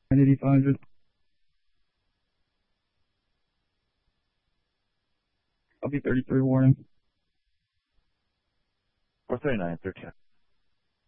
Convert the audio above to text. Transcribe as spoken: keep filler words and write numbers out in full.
eighty-five hundred. I'll be thirty-three warning. four thirty-nine, thirteen.